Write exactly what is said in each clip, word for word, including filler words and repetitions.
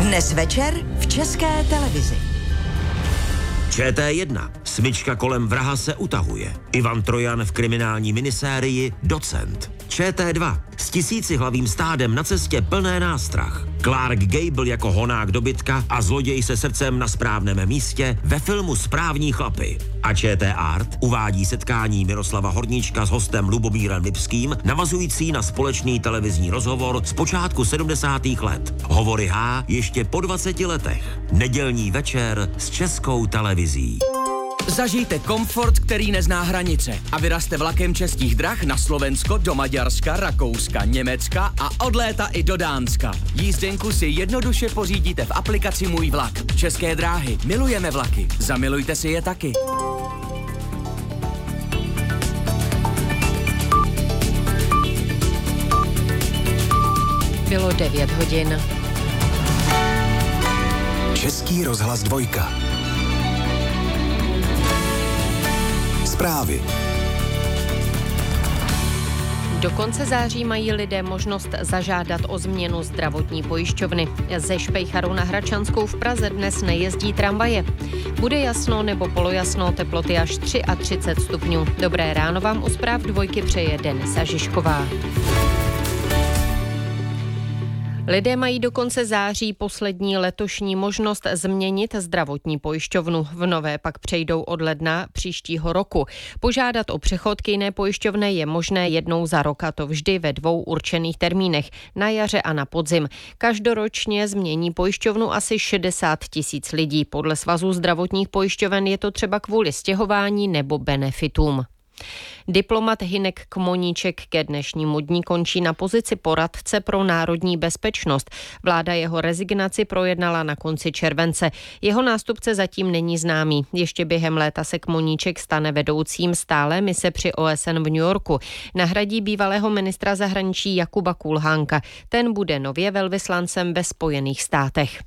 Dnes večer v České televizi. Č T jedna. Smyčka kolem vraha se utahuje. Ivan Trojan v kriminální minisérii Docent. Č T dva. S tisícihlavým stádem na cestě plné nástrah. Clark Gable jako honák dobytka a zloděj se srdcem na správném místě ve filmu Správní chlapy. A Č T Art uvádí setkání Miroslava Horníčka s hostem Lubomírem Lipským, navazující na společný televizní rozhovor z počátku sedmdesátých let. Hovory H ještě po dvaceti letech. Nedělní večer s Českou televizí. Zažijte komfort, který nezná hranice a vyrazte vlakem Českých drah na Slovensko, do Maďarska, Rakouska, Německa a od léta i do Dánska. Jízdenku si jednoduše pořídíte v aplikaci Můj vlak. České dráhy. Milujeme vlaky. Zamilujte si je taky. Bylo devět hodin. Český rozhlas dvojka. Zprávy. Do konce září mají lidé možnost zažádat o změnu zdravotní pojišťovny. Ze Špejcharu na Hradčanskou v Praze dnes nejezdí tramvaje. Bude jasno nebo polojasno, teploty až třicet tři stupňů. Dobré ráno vám u zpráv dvojky přeje Denisa Žižková. Lidé mají do konce září poslední letošní možnost změnit zdravotní pojišťovnu. V nové pak přejdou od ledna příštího roku. Požádat o přechod k jiné pojišťovně je možné jednou za rok, a to vždy ve dvou určených termínech, na jaře a na podzim. Každoročně změní pojišťovnu asi šedesát tisíc lidí. Podle Svazu zdravotních pojišťoven je to třeba kvůli stěhování nebo benefitům. Diplomat Hynek Kmoníček ke dnešnímu dni končí na pozici poradce pro národní bezpečnost. Vláda jeho rezignaci projednala na konci července. Jeho nástupce zatím není známý. Ještě během léta se Kmoníček stane vedoucím stálé mise při O S N v New Yorku. Nahradí bývalého ministra zahraničí Jakuba Kulhánka. Ten bude nově velvyslancem ve Spojených státech.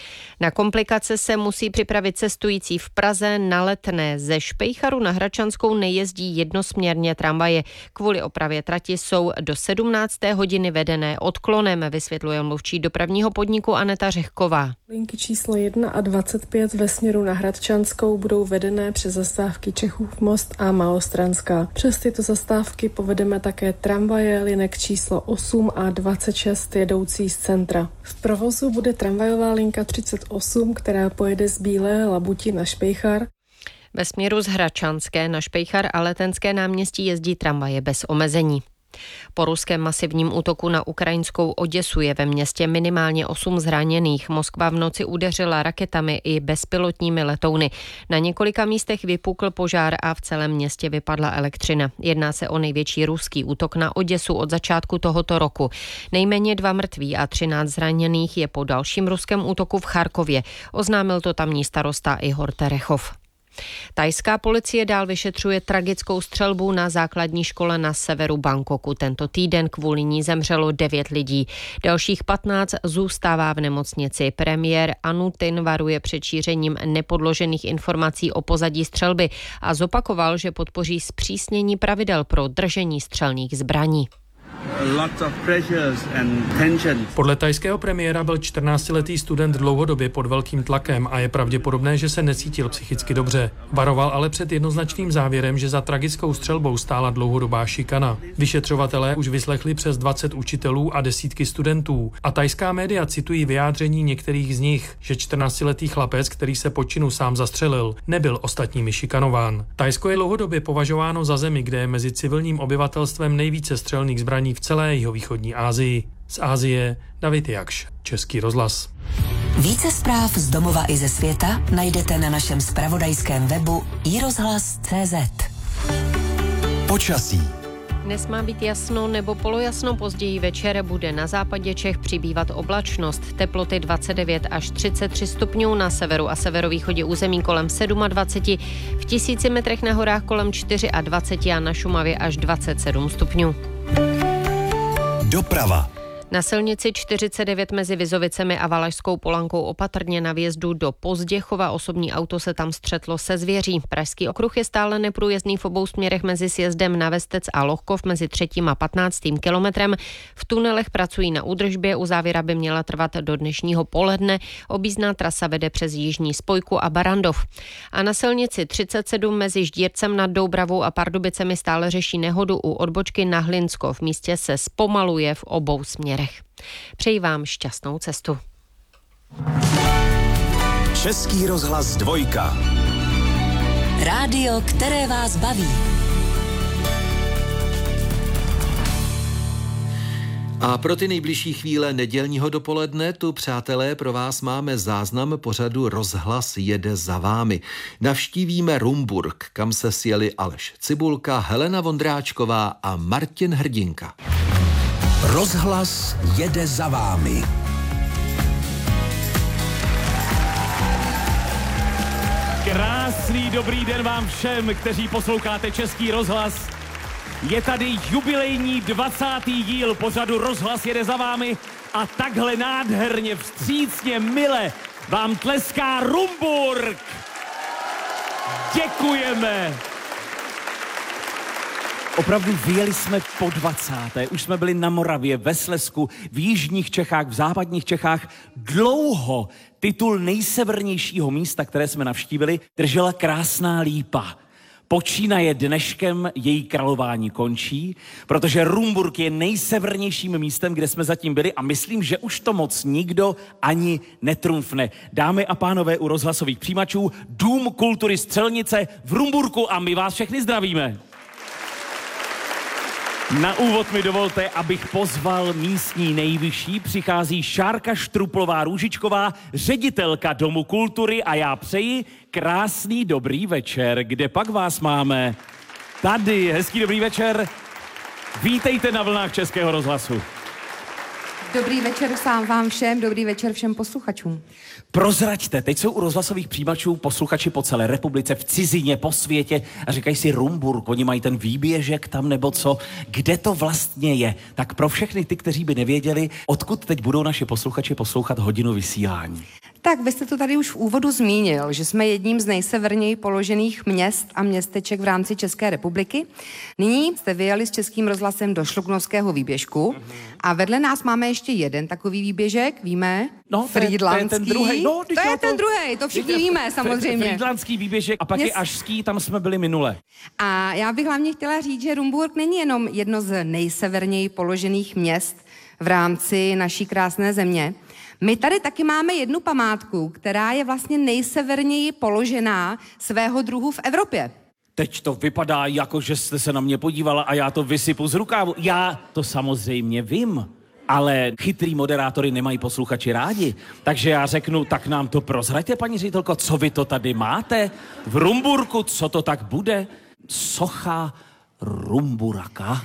Na komplikace se musí připravit cestující v Praze na Letné. Ze Špejcharu na Hradčanskou nejezdí jednosměrně tramvaje. Kvůli opravě trati jsou do sedmnácté hodiny vedené odklonem, vysvětluje mluvčí dopravního podniku Aneta Řehková. Linky číslo jedna a dvacet pět ve směru na Hradčanskou budou vedené přes zastávky Čechův Most a Malostranská. Přes tyto zastávky povedeme také tramvaje linek číslo osm a dvacet šest jedoucí z centra. V provozu bude tramvajová linka třicet osm, která pojede z Bílé Labuti na Špejchar. Ve směru z Hradčanské na Špejchar a Letenské náměstí jezdí tramvaje bez omezení. Po ruském masivním útoku na ukrajinskou Oděsu je ve městě minimálně osm zraněných. Moskva v noci udeřila raketami i bezpilotními letouny. Na několika místech vypukl požár a v celém městě vypadla elektřina. Jedná se o největší ruský útok na Oděsu od začátku tohoto roku. Nejméně dva mrtví a třináct zraněných je po dalším ruském útoku v Charkově. Oznámil to tamní starosta Ihor Terechov. Thajská policie dál vyšetřuje tragickou střelbu na základní škole na severu Bangkoku. Tento týden kvůli ní zemřelo devět lidí. Dalších patnáct zůstává v nemocnici. Premiér Anutin varuje před šířením nepodložených informací o pozadí střelby a zopakoval, že podpoří zpřísnění pravidel pro držení střelných zbraní. Podle thajského premiéra byl čtrnáctiletý student dlouhodobě pod velkým tlakem a je pravděpodobné, že se necítil psychicky dobře. Varoval ale před jednoznačným závěrem, že za tragickou střelbou stála dlouhodobá šikana. Vyšetřovatelé už vyslechli přes dvacet učitelů a desítky studentů a thajská média citují vyjádření některých z nich, že čtrnáctiletý chlapec, který se po činu sám zastřelil, nebyl ostatními šikanován. Thajsko je dlouhodobě považováno za zemi, kde je mezi civilním obyvatelstvem nejvíce střelných zbraní v celé jihovýchodní Asii. Z Asie David Jakš, Český rozhlas. Více zpráv z domova i ze světa najdete na našem zpravodajském webu i rozhlas tečka cé zet. Počasí. Dnes má být jasno nebo polojasno, později večer bude na západě Čech přibývat oblačnost. Teploty dvacet devět až třicet tři stupňů, na severu a severovýchodě území kolem dvacet sedm, v tisíci metrech na horách kolem dvacet čtyři a na Šumavě až dvacet sedm stupňů. Doprava. Na silnici čtyřicet devět mezi Vizovicemi a Valašskou Polankou opatrně na vjezdu do Pozděchova. Osobní auto se tam střetlo se zvěří. Pražský okruh je stále neprůjezdný v obou směrech mezi sjezdem na Vestec a Lohkov mezi třetím a patnáctým kilometrem. V tunelech pracují na údržbě, uzávěra by měla trvat do dnešního poledne. Objízdná trasa vede přes Jižní spojku a Barandov. A na silnici třicet sedm mezi Ždírcem nad Doubravou a Pardubicemi stále řeší nehodu u odbočky na Hlinsko. V místě se zpomaluje v obou směrech. Přeji vám šťastnou cestu. Český rozhlas dvojka. Rádio, které vás baví. A pro ty nejbližší chvíle nedělního dopoledne tu, přátelé, pro vás máme záznam pořadu Rozhlas jede za vámi. Navštívíme Rumburk, kam se sjeli Aleš Cibulka, Helena Vondráčková a Martin Hrdinka. Rozhlas jede za vámi. Krásný dobrý den vám všem, kteří posloucháte Český rozhlas. Je tady jubilejní dvacátý díl pořadu Rozhlas jede za vámi a takhle nádherně, vstřícně, mile vám tleská Rumburk. Děkujeme. Opravdu vyjeli jsme po dvacáté. Už jsme byli na Moravě, ve Slezsku, v jižních Čechách, v západních Čechách. Dlouho titul nejsevernějšího místa, které jsme navštívili, držela Krásná Lípa. Počínaje dneškem její králování končí, protože Rumburk je nejsevernějším místem, kde jsme zatím byli a myslím, že už to moc nikdo ani netrumfne. Dámy a pánové u rozhlasových přijímačů, Dům kultury Střelnice v Rumburku a my vás všechny zdravíme. Na úvod mi dovolte, abych pozval místní nejvyšší. Přichází Šárka Štruplová-Růžičková, ředitelka Domu kultury a já přeji krásný dobrý večer. Kde pak vás máme? Tady, hezký dobrý večer. Vítejte na vlnách Českého rozhlasu. Dobrý večer sám vám všem, dobrý večer všem posluchačům. Prozraďte, teď jsou u rozhlasových přijímačů posluchači po celé republice, v cizině, po světě a říkají si Rumburk, oni mají ten výběžek tam nebo co, kde to vlastně je. Tak pro všechny ty, kteří by nevěděli, odkud teď budou naši posluchači poslouchat hodinu vysílání. Tak vy jste to tady už v úvodu zmínil, že jsme jedním z nejseverněji položených měst a městeček v rámci České republiky. Nyní jste vyjeli s Českým rozhlasem do Šluknovského výběžku a vedle nás máme ještě jeden takový výběžek, víme? No, Frýdlantský. To je ten druhý. No, to je ten druhý, to všichni víme samozřejmě. Frýdlantský výběžek a pak Měs... je Ašský, tam jsme byli minule. A já bych hlavně chtěla říct, že Rumburk není jenom jedno z nejseverněji položených měst v rámci naší krásné země. My tady taky máme jednu památku, která je vlastně nejseverněji položená svého druhu v Evropě. Teď to vypadá jako, že jste se na mě podívala a já to vysypu z rukávu. Já to samozřejmě vím, ale chytrý moderátory nemají posluchači rádi. Takže já řeknu, tak nám to prozraďte, paní ředitelko, co vy to tady máte v Rumburku, co to tak bude? Socha Rumburaka.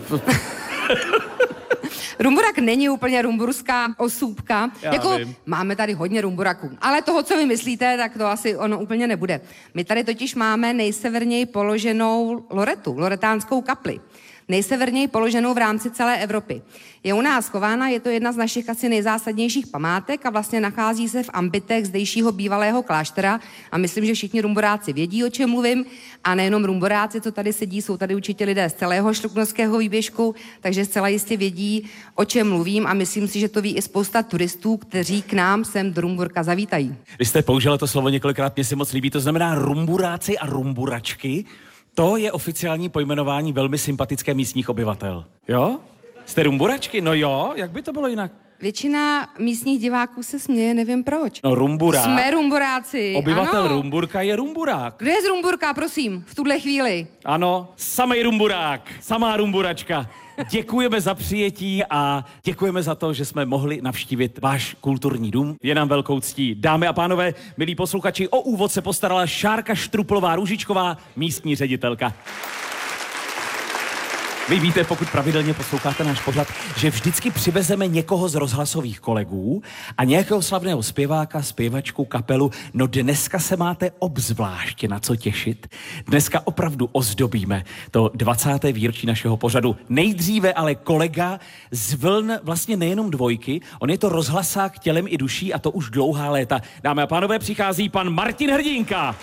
Rumburak není úplně rumburská osůbka. Já jako vím. máme tady hodně rumburaků, ale toho, co vy myslíte, tak to asi ono úplně nebude. My tady totiž máme nejseverněji položenou Loretu, loretánskou kapli. Nejseverněji položenou v rámci celé Evropy. Je u nás chována, je to jedna z našich asi nejzásadnějších památek a vlastně nachází se v ambitech zdejšího bývalého kláštera a myslím, že všichni rumboráci vědí, o čem mluvím a nejenom rumboráci, co tady sedí, jsou tady určitě lidé z celého Šluknovského výběžku, takže zcela jistě vědí, o čem mluvím a myslím si, že to ví i spousta turistů, kteří k nám sem do Rumburka zavítají. Vy jste použila to slovo několikrát, mě se moc líbí, to znamená rumburáci a rumburačky. To je oficiální pojmenování velmi sympatické místních obyvatel. Jo? Jste rumburačky? No jo, jak by to bylo jinak? Většina místních diváků se směje, nevím proč. No rumburák. Jsme rumburáci. Obyvatel ano. Rumburka je rumburák. Kdo je z Rumburka, prosím, v tuhle chvíli? Ano, samej rumburák, samá rumburačka. Děkujeme za přijetí a děkujeme za to, že jsme mohli navštívit váš kulturní dům. Je nám velkou ctí. Dámy a pánové, milí posluchači, o úvod se postarala Šárka Štruplová-Růžičková, místní ředitelka. Vy víte, pokud pravidelně posloucháte náš pořad, že vždycky přivezeme někoho z rozhlasových kolegů a nějakého slavného zpěváka, zpěvačku, kapelu. No dneska se máte obzvláště na co těšit. Dneska opravdu ozdobíme to dvacáté výročí našeho pořadu. Nejdříve ale kolega z vln vlastně nejenom dvojky, on je to rozhlasák tělem i duší a to už dlouhá léta. Dámy a pánové, přichází pan Martin Hrdinka.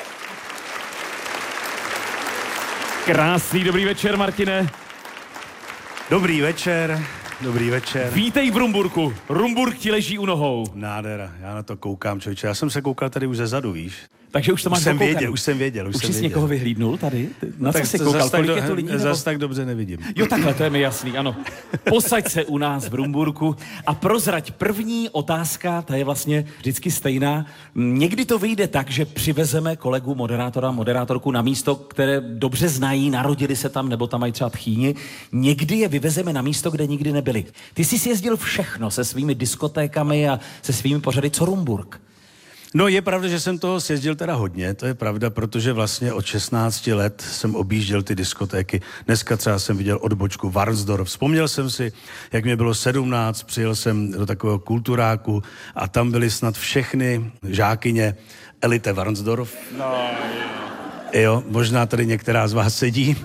Krásný dobrý večer, Martine. Dobrý večer, dobrý večer. Vítej v Rumburku. Rumburk ti leží u nohou. Nádhera, já na to koukám, člověče. Já jsem se koukal tady už ze zadu, víš. Takže už to máš už jsem dokoukaný. věděl, už jsem věděl, už, už jsem jsi věděl. někoho vyhlídnul tady? Na tak co jsi koukal? Kolik Tak je to lidí? Zas Nebo... tak dobře nevidím. Jo, takhle, to je mi jasný, ano. Posaď se u nás v Rumburku a prozrať první otázka, ta je vlastně vždycky stejná. Někdy to vyjde tak, že přivezeme kolegu moderátora, moderátorku na místo, které dobře znají, narodili se tam, nebo tam mají třeba tchýni. Někdy je vyvezeme na místo, kde nikdy nebyli. Ty jsi sjezdil všechno se svými diskotékami a se svými pořady. Co Rumburk? No je pravda, že jsem toho sjezdil teda hodně, to je pravda, protože vlastně od šestnácti let jsem objížděl ty diskotéky. Dneska třeba jsem viděl odbočku Varnsdorf. Vzpomněl jsem si, jak mě bylo sedmnáct, přijel jsem do takového kulturáku a tam byly snad všechny žákyně elite Varnsdorf. No, jo. jo, možná tady některá z vás sedí.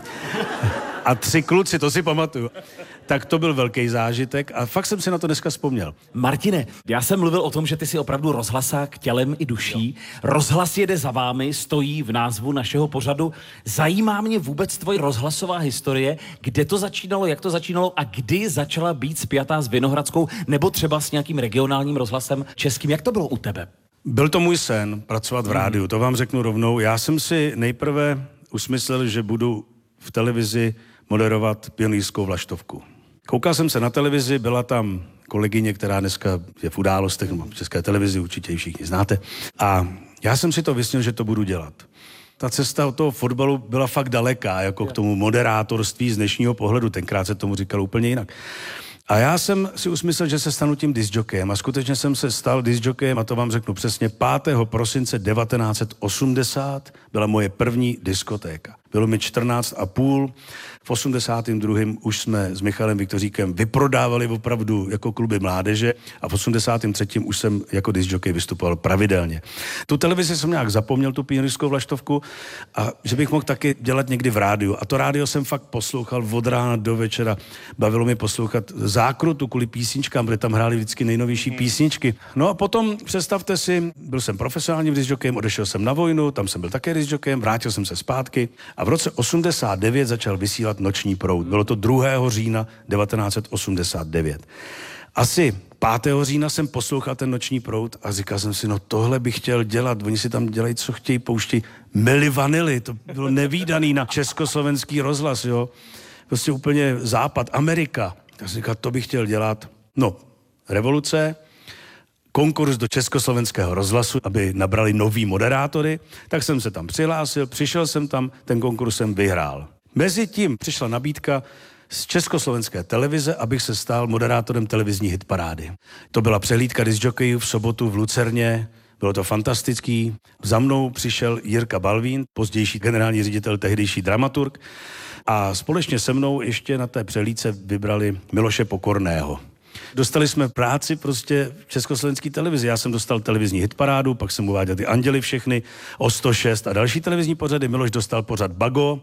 A tři kluci, to si pamatuju. Tak to byl velký zážitek a fakt jsem si na to dneska vzpomněl. Martine, já jsem mluvil o tom, že ty jsi opravdu rozhlasák tělem i duší. Rozhlas jede za vámi, stojí v názvu našeho pořadu. Zajímá mě vůbec tvoje rozhlasová historie, kde to začínalo, jak to začínalo a kdy začala být spjatá s Vinohradskou nebo třeba s nějakým regionálním rozhlasem českým. Jak to bylo u tebe? Byl to můj sen, pracovat v rádiu, to vám řeknu rovnou. Já jsem si nejprve usmyslel, že budu v televizi moderovat Pionýrskou vlaštovku. Koukal jsem se na televizi, byla tam kolegyně, která dneska je v Událostech, v České televizi, určitě ji všichni znáte. A já jsem si to vysnil, že to budu dělat. Ta cesta od toho fotbalu byla fakt daleká, jako k tomu moderátorství z dnešního pohledu, tenkrát se tomu říkalo úplně jinak. A já jsem si usmyslel, že se stanu tím discjockeyem a skutečně jsem se stal discjockeyem a to vám řeknu přesně pátého prosince devatenáct set osmdesát byla moje první diskotéka. Bylo mi čtrnáct a půl. V osmdesátém druhém už jsme s Michalem Viktoříkem vyprodávali opravdu jako kluby mládeže a v osmdesátém třetím už jsem jako discjockey vystupoval pravidelně. Tu televizi jsem nějak zapomněl, tu Pionýrskou vlaštovku, a že bych mohl taky dělat někdy v rádiu. A to rádio jsem fakt poslouchal od rána do večera. Bavilo mi poslouchat Zákrutu kvůli písničkám, protože tam hráli vždycky nejnovější písničky. No a potom, představte si, byl jsem profesionálním discjockeyem, odešel jsem na vojnu, tam jsem byl také discjockeyem, vrátil jsem se zpátky a v roce osmdesát devět začal vysílat Noční proud. Bylo to druhého října devatenáct set osmdesát devět. Asi pátého října jsem poslouchal ten Noční proud a říkal jsem si, no tohle bych chtěl dělat. Oni si tam dělají, co chtějí, pouští Milli Vanilli. To bylo nevídaný na československý rozhlas, jo. Prostě úplně západ, Amerika. Tak jsem říkal, to bych chtěl dělat. No, revoluce, konkurs do československého rozhlasu, aby nabrali nový moderátory, tak jsem se tam přihlásil, přišel jsem tam, ten konkurs jsem vyhrál. Mezitím přišla nabídka z československé televize, abych se stal moderátorem televizní hitparády. To byla přehlídka discjockeyů v sobotu v Lucerně, bylo to fantastický. Za mnou přišel Jirka Balvín, pozdější generální ředitel, tehdejší dramaturg, a společně se mnou ještě na té přehlídce vybrali Miloše Pokorného. Dostali jsme práci prostě v československé televizi. Já jsem dostal televizní hitparádu, pak jsem uváděl ty Anděly všechny, O sto šest a další televizní pořady. Miloš dostal pořad Bago.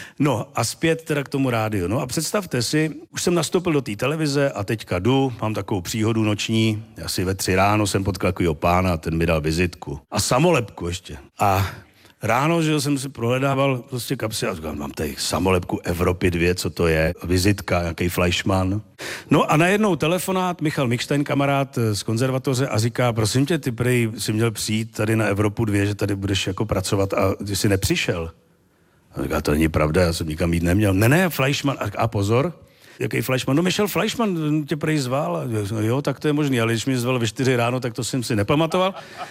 No a zpět teda k tomu rádiu. No a představte si, už jsem nastoupil do té televize a teďka jdu, mám takovou příhodu noční, asi ve tři ráno jsem potkal takovýho pána, ten mi dal vizitku. A samolepku ještě. A ráno, že jsem si prohledával prostě kapsy a říkal, mám tady samolepku Evropy dvě, co to je, vizitka, nějaký Fleischmann. No a najednou telefonát, Michal Mikstein, kamarád z konzervatoře, a říká, prosím tě, ty prej si měl přijít tady na Evropu dvě, že tady budeš jako pracovat, a ty jsi nepřišel. A říká, to není pravda, já jsem nikam jít neměl. Ne, ne, Fleischmann, a, a pozor, jaký Fleischmann? No Michel Fleischmann tě prej zval. No, jo, tak to je možný, ale když mě zval ve čtyři ráno, tak to jsem si nepamatoval.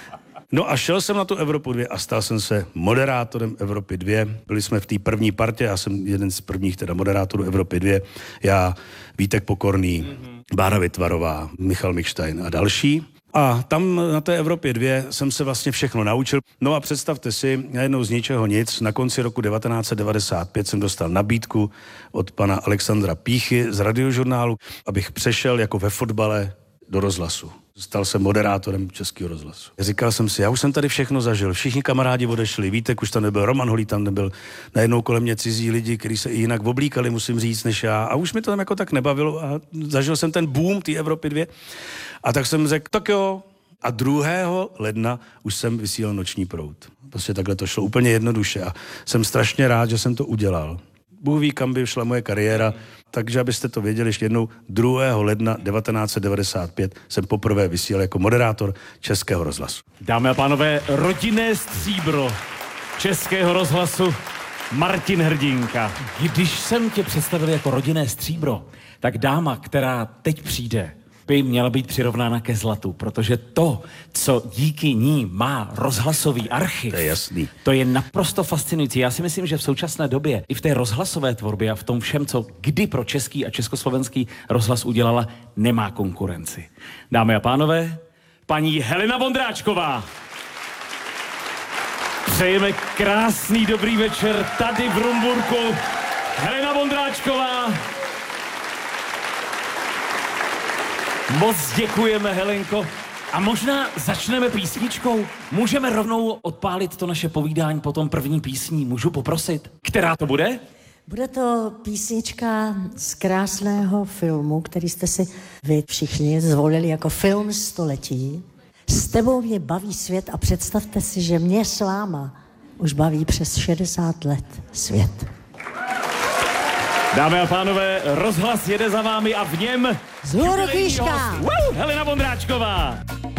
No a šel jsem na tu Evropu dvě a stal jsem se moderátorem Evropy dvě. Byli jsme v té první partě, já jsem jeden z prvních teda moderátorů Evropy dvě. Já, Vítek Pokorný, mm-hmm. Bára Vytvarová, Michal Mikstein a další. A tam na té Evropě dvě jsem se vlastně všechno naučil. No a představte si, najednou z ničeho nic, na konci roku devatenáct set devadesát pět jsem dostal nabídku od pana Alexandra Píchy z Radiožurnálu, abych přešel jako ve fotbale do rozhlasu. Stal jsem moderátorem Českého rozhlasu. Říkal jsem si, já už jsem tady všechno zažil, všichni kamarádi odešli, Vítek už tam nebyl, Roman Holý tam nebyl, najednou kolem mě cizí lidi, kteří se i jinak oblíkali, musím říct, než já. A už mi to tam jako tak nebavilo a zažil jsem ten boom té Evropy dvě. A tak jsem řekl, tak jo. A druhého ledna už jsem vysílal Noční proud. Prostě takhle to šlo úplně jednoduše a jsem strašně rád, že jsem to udělal. Bůh ví, kam by šla moje kariéra, takže abyste to věděli ještě jednou, druhého ledna devatenáct set devadesát pět jsem poprvé vysílal jako moderátor Českého rozhlasu. Dámy a pánové, rodinné stříbro Českého rozhlasu Martin Hrdinka. Když jsem tě představil jako rodinné stříbro, tak dáma, která teď přijde, by měla být přirovnána ke zlatu, protože to, co díky ní má rozhlasový archiv, to je jasný. To je naprosto fascinující. Já si myslím, že v současné době i v té rozhlasové tvorbě a v tom všem, co kdy pro český a československý rozhlas udělala, nemá konkurenci. Dámy a pánové, paní Helena Vondráčková. Přejeme krásný dobrý večer tady v Rumburku. Helena Vondráčková. Moc děkujeme, Helenko. A možná začneme písničkou. Můžeme rovnou odpálit to naše povídání po tom první písní. Můžu poprosit? Která to bude? Bude to písnička z krásného filmu, který jste si vy všichni zvolili jako film století. S tebou mě baví svět a představte si, že mě s váma už baví přes šedesát let svět. Dámy a pánové, rozhlas jede za vámi a v něm z Hůru Kýška Helena Vondráčková.